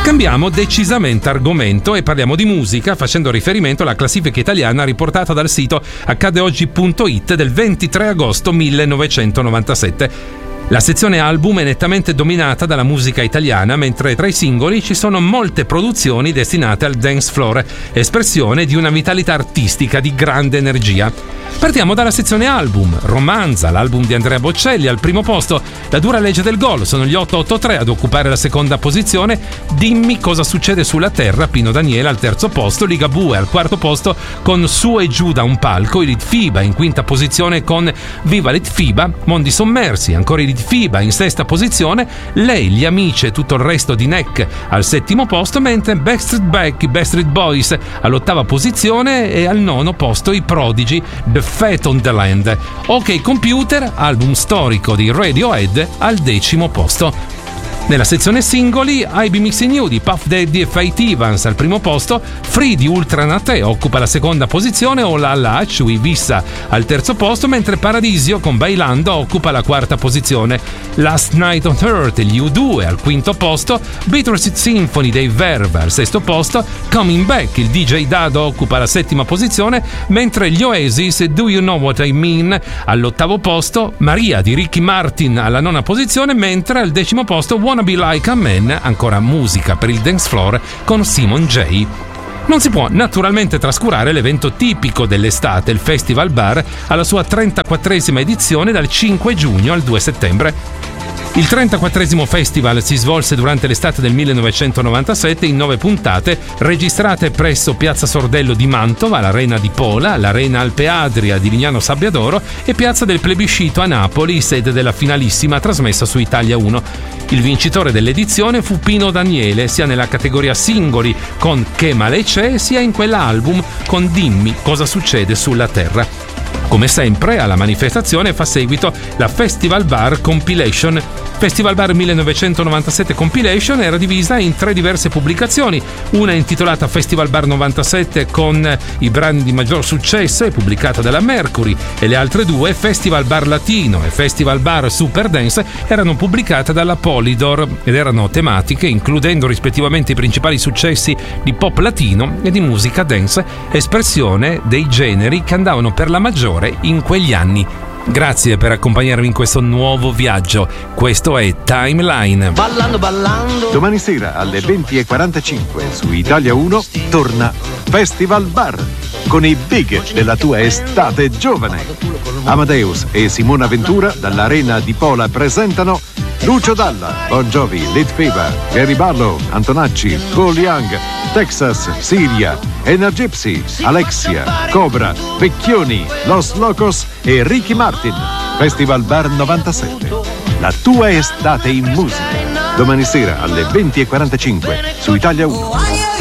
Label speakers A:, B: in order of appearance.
A: Cambiamo decisamente argomento e parliamo di musica, facendo riferimento alla classifica italiana riportata dal sito accadeoggi.it del 23 agosto 1997. La sezione album è nettamente dominata dalla musica italiana, mentre tra i singoli ci sono molte produzioni destinate al dance floor, espressione di una vitalità artistica di grande energia. Partiamo dalla sezione album. Romanza, l'album di Andrea Bocelli, al primo posto. La dura legge del gol, sono gli 883 ad occupare la seconda posizione. Dimmi cosa succede sulla terra, Pino Daniele al terzo posto. Ligabue al quarto posto con Su e giù da un palco. I Litfiba in quinta posizione con Viva Litfiba. Mondi sommersi, ancora i Litfiba in sesta posizione. Lei, gli amici e tutto il resto di Neck al settimo posto, mentre Backstreet Back, i Backstreet Boys all'ottava posizione e al nono posto i Prodigy, The Fate on the Land. Ok Computer, album storico di Radiohead, al decimo posto. Nella sezione singoli, I Be Mixing You di Puff Daddy e Faith Evans al primo posto, Free di Ultra Naté occupa la seconda posizione, O La La, Chui Vissa al terzo posto, mentre Paradisio con Bailando occupa la quarta posizione. Last Night on Earth, gli U2 al quinto posto, Bittersweet Symphony dei Verve al sesto posto, Coming Back, il DJ Dado occupa la settima posizione, mentre gli Oasis, Do You Know What I Mean all'ottavo posto, Maria di Ricky Martin alla nona posizione, mentre al decimo posto Wanna Be Like a Man, ancora musica per il dance floor con Simon J. Non si può naturalmente trascurare l'evento tipico dell'estate, il Festival Bar, alla sua 34esima edizione dal 5 giugno al 2 settembre. Il 34esimo festival si svolse durante l'estate del 1997 in 9 puntate, registrate presso Piazza Sordello di Mantova, l'Arena di Pola, l'Arena Alpe Adria di Lignano Sabbiadoro e Piazza del Plebiscito a Napoli, sede della finalissima trasmessa su Italia 1. Il vincitore dell'edizione fu Pino Daniele, sia nella categoria singoli con Che male c'è, sia in quella album con Dimmi cosa succede sulla terra. Come sempre, alla manifestazione fa seguito la Festival Bar Compilation. Festival Bar 1997 Compilation era divisa in 3 diverse pubblicazioni, una intitolata Festival Bar 97 con i brani di maggior successo e pubblicata dalla Mercury, e le altre 2, Festival Bar Latino e Festival Bar Super Dance, erano pubblicate dalla Polydor ed erano tematiche includendo rispettivamente i principali successi di pop latino e di musica dance, espressione dei generi che andavano per la maggiore in quegli anni. Grazie per accompagnarmi in questo nuovo viaggio. Questo è Timeline.
B: Ballando. Domani sera alle 20:45 su Italia 1 torna Festival Bar con i big della tua estate giovane. Amadeus e Simona Ventura dall'Arena di Pola presentano Lucio Dalla, Bon Jovi, Litfiba, Gary Barlow, Antonacci, Paul Young, Texas, Siria, Ena Gypsy, Alexia, Cobra, Vecchioni, Los Locos e Ricky Martin. Festival Bar 97. La tua estate in musica. Domani sera alle 20:45 su Italia 1.